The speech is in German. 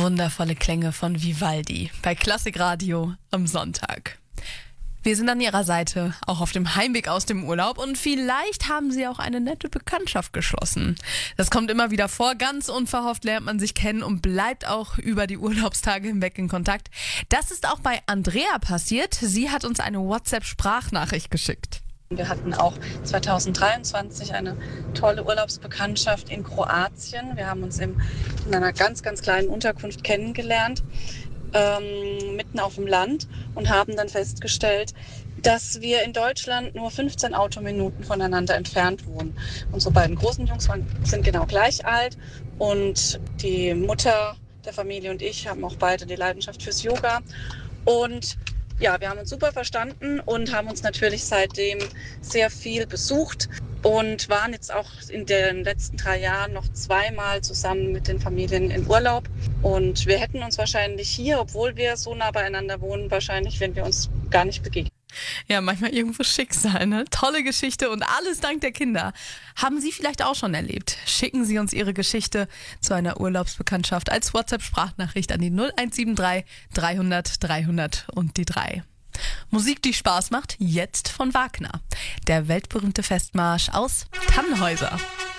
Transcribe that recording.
Wundervolle Klänge von Vivaldi bei Klassikradio am Sonntag. Wir sind an Ihrer Seite, auch auf dem Heimweg aus dem Urlaub, und vielleicht haben Sie auch eine nette Bekanntschaft geschlossen. Das kommt immer wieder vor, ganz unverhofft lernt man sich kennen und bleibt auch über die Urlaubstage hinweg in Kontakt. Das ist auch bei Andrea passiert. Sie hat uns eine WhatsApp-Sprachnachricht geschickt. Wir hatten auch 2023 eine tolle Urlaubsbekanntschaft in Kroatien. Wir haben uns in einer ganz, ganz kleinen Unterkunft kennengelernt, mitten auf dem Land, und haben dann festgestellt, dass wir in Deutschland nur 15 Autominuten voneinander entfernt wohnen. Unsere beiden großen Jungs sind genau gleich alt, und die Mutter der Familie und ich haben auch beide die Leidenschaft fürs Yoga. Und ja, wir haben uns super verstanden und haben uns natürlich seitdem sehr viel besucht und waren jetzt auch in den letzten 3 Jahren noch 2-mal zusammen mit den Familien in Urlaub. Und wir hätten uns wahrscheinlich hier, obwohl wir so nah beieinander wohnen, wahrscheinlich, wenn wir uns gar nicht begegnen. Ja, manchmal irgendwo Schicksal, ne? Tolle Geschichte und alles dank der Kinder. Haben Sie vielleicht auch schon erlebt? Schicken Sie uns Ihre Geschichte zu einer Urlaubsbekanntschaft als WhatsApp-Sprachnachricht an die 0173 300 300 und die 3. Musik, die Spaß macht, jetzt von Wagner. Der weltberühmte Festmarsch aus Tannhäuser.